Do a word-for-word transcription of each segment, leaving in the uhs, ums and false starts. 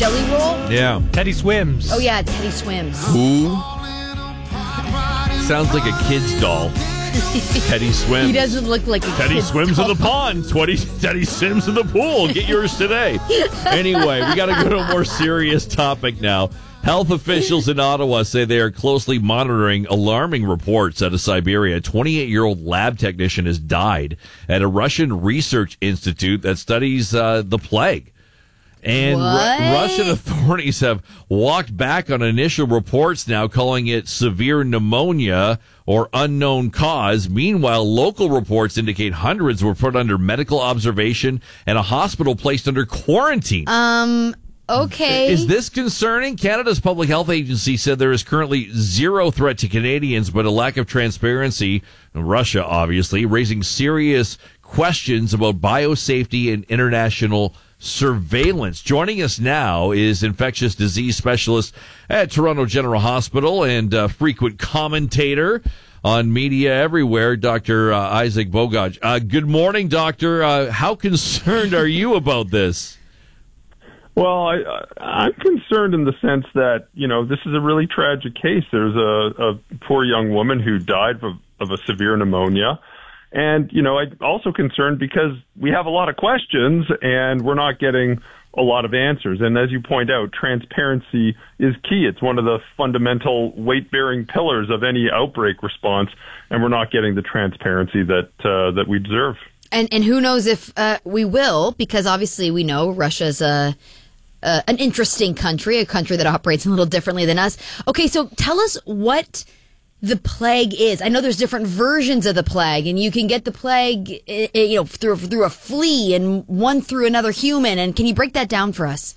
jelly roll. Yeah. Teddy Swims. Oh, yeah, Teddy Swims. Who? Sounds like a kid's doll. Teddy Swims. He doesn't look like a Teddy kid's swims doll. in the pond. Teddy, Teddy swims in the pool. Get yours today. Anyway, we got to go to a more serious topic now. Health officials in Ottawa say they are closely monitoring alarming reports out of Siberia. A twenty-eight-year-old lab technician has died at a Russian research institute that studies uh, the plague. And Ru- Russian authorities have walked back on initial reports now, calling it severe pneumonia or unknown cause. Meanwhile, local reports indicate hundreds were put under medical observation and a hospital placed under quarantine. Um... Okay. Is this concerning? Canada's Public Health Agency said there is currently zero threat to Canadians, but a lack of transparency, Russia obviously, raising serious questions about biosafety and international surveillance. Joining us now is infectious disease specialist at Toronto General Hospital and uh, frequent commentator on media everywhere, Doctor uh, Isaac Bogoch. Uh, good morning, Doctor. Uh, how concerned are you about this? Well, I, I'm concerned in the sense that, you know, this is a really tragic case. There's a, a poor young woman who died of, of a severe pneumonia. And, you know, I'm also concerned because we have a lot of questions and we're not getting a lot of answers. And as you point out, transparency is key. It's one of the fundamental weight-bearing pillars of any outbreak response, and we're not getting the transparency that uh, that we deserve. And and who knows if uh, we will, because obviously we know Russia's a, uh, an interesting country, a country that operates a little differently than us. Okay, so tell us what the plague is. I know there's different versions of the plague, and you can get the plague, you know, through through a flea and one through another human. And can you break that down for us?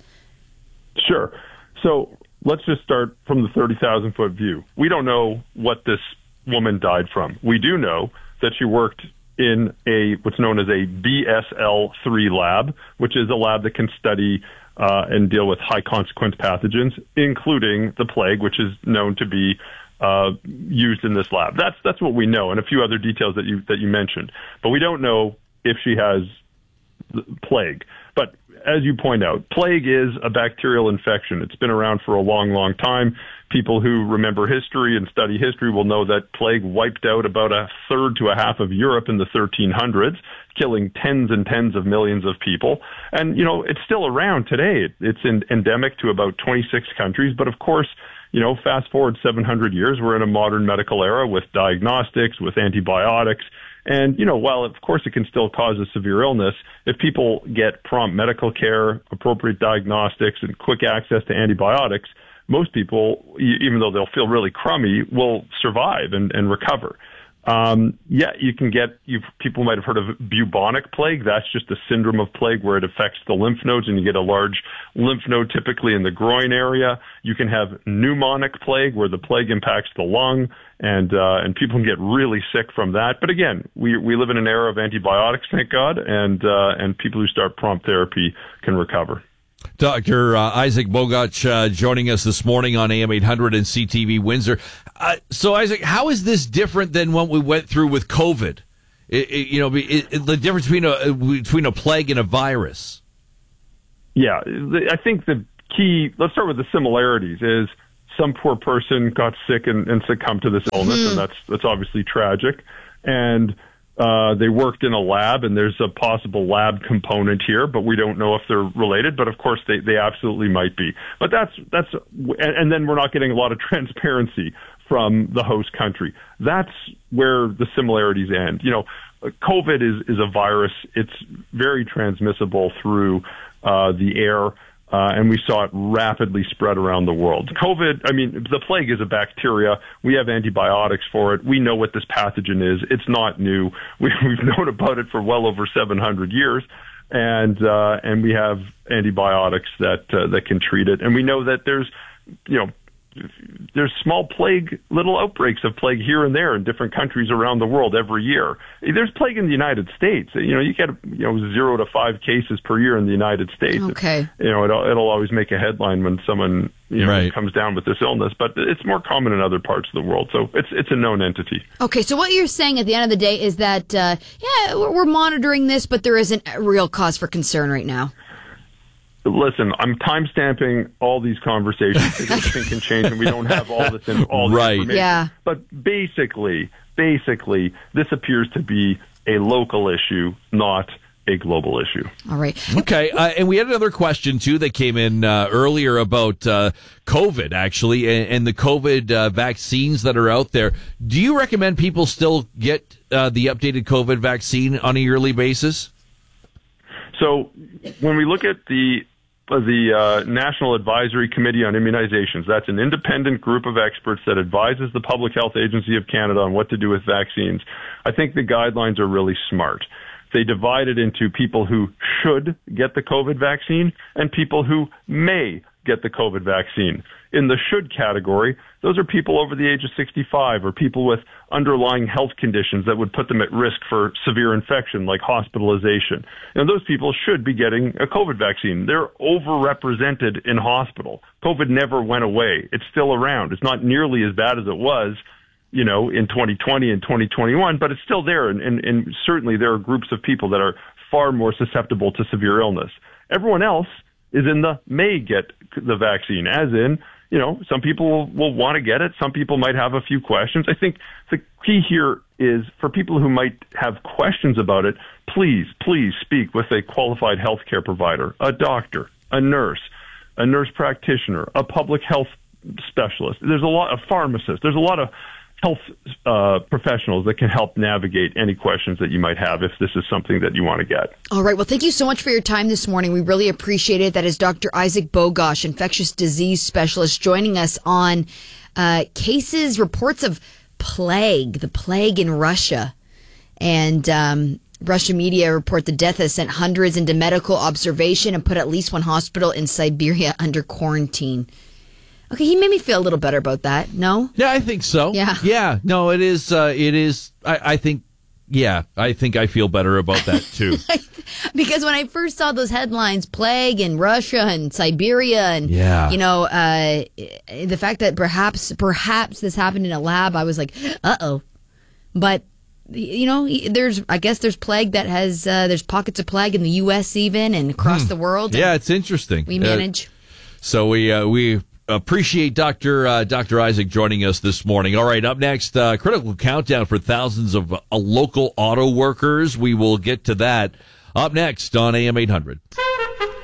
Sure. So let's just start from the thirty thousand foot view. We don't know what this woman died from. We do know that she worked in a what's known as a B S L three lab, which is a lab that can study uh, and deal with high consequence pathogens, including the plague, which is known to be uh, used in this lab. That's that's what we know, and a few other details that you that you mentioned. But we don't know if she has the plague. But as you point out, plague is a bacterial infection. It's been around for a long, long time. People who remember history and study history will know that plague wiped out about a third to a half of Europe in the thirteen hundreds, killing tens and tens of millions of people. And, you know, it's still around today. It's in, endemic to about twenty-six countries. But of course, you know, fast forward seven hundred years, we're in a modern medical era with diagnostics, with antibiotics. And, you know, while of course it can still cause a severe illness, if people get prompt medical care, appropriate diagnostics, and quick access to antibiotics, most people, even though they'll feel really crummy, will survive and, and recover. Um, yeah, you can get, you people might have heard of bubonic plague. That's just a syndrome of plague where it affects the lymph nodes and you get a large lymph node typically in the groin area. You can have pneumonic plague where the plague impacts the lung and, uh, and people can get really sick from that. But again, we, we live in an era of antibiotics, thank God, and, uh, and people who start prompt therapy can recover. Doctor Uh, Isaac Bogoch uh, joining us this morning on A M eight hundred and C T V Windsor. Uh, so, Isaac, how is this different than what we went through with COVID? It, it, you know, it, it, the difference between a between a plague and a virus. Yeah, I think the key. Let's start with the similarities. Is some poor person got sick and, and succumbed to this illness, mm-hmm. and that's that's obviously tragic. And Uh, they worked in a lab, and there's a possible lab component here, but we don't know if they're related. But of course, they, they absolutely might be. But that's that's, and, and then we're not getting a lot of transparency from the host country. That's where the similarities end. You know, COVID is is a virus. It's very transmissible through uh, the air. Uh, and we saw it rapidly spread around the world. COVID, I mean, the plague is a bacteria. We have antibiotics for it. We know what this pathogen is. It's not new. We, we've known about it for well over seven hundred years. And, uh, and we have antibiotics that, uh, that can treat it. And we know that there's, you know, there's small plague, little outbreaks of plague here and there in different countries around the world every year. There's plague in the United States. You know, you get, you know, zero to five cases per year in the United States. Okay. You know, it'll, it'll always make a headline when someone, you know, right. comes down with this illness, but it's more common in other parts of the world. So it's, it's a known entity. Okay. So what you're saying at the end of the day is that, uh, yeah, we're, we're monitoring this, but there isn't a real cause for concern right now. listen, I'm time-stamping all these conversations because things can change and we don't have all this in, all this Right. information. Yeah. But basically, basically, this appears to be a local issue, not a global issue. All right. Okay, uh, and we had another question, too, that came in uh, earlier about uh, COVID, actually, and, and the COVID uh, vaccines that are out there. Do you recommend people still get uh, the updated COVID vaccine on a yearly basis? So when we look at the the uh, National Advisory Committee on Immunizations, that's an independent group of experts that advises the Public Health Agency of Canada on what to do with vaccines. I think the guidelines are really smart. They divide it into people who should get the COVID vaccine and people who may get the COVID vaccine. In the should category, those are people over the age of sixty-five or people with underlying health conditions that would put them at risk for severe infection like hospitalization. And those people should be getting a COVID vaccine. They're overrepresented in hospital. COVID never went away. It's still around. It's not nearly as bad as it was, you know, in twenty twenty and twenty twenty-one, but it's still there. And, and, and certainly there are groups of people that are far more susceptible to severe illness. Everyone else is in the may get the vaccine, as in, you know, some people will, will want to get it. Some people might have a few questions. I think the key here is for people who might have questions about it, please, please speak with a qualified healthcare provider, a doctor, a nurse, a nurse practitioner, a public health specialist. There's a lot of pharmacists. There's a lot of health uh, professionals that can help navigate any questions that you might have if this is something that you want to get. All right. Well, thank you so much for your time this morning. We really appreciate it. That is Doctor Isaac Bogosh, infectious disease specialist, joining us on uh, cases, reports of plague, the plague in Russia. And um, Russian media report the death has sent hundreds into medical observation and put at least one hospital in Siberia under quarantine. Okay, he made me feel a little better about that. No? Yeah, I think so. Yeah. Yeah. No, it is. Uh, it is. I, I think. Yeah, I think I feel better about that too. Because when I first saw those headlines, plague in Russia and Siberia, and Yeah. you know, uh, the fact that perhaps perhaps this happened in a lab, I was like, uh oh. But you know, there's I guess there's plague that has uh, there's pockets of plague in the U S even and across Hmm. the world. Yeah, it's interesting. We manage. Uh, so we uh, we. Appreciate Doctor Uh, Doctor Isaac joining us this morning. All right, up next, uh, critical countdown for thousands of uh, local auto workers. We will get to that up next on A M eight hundred.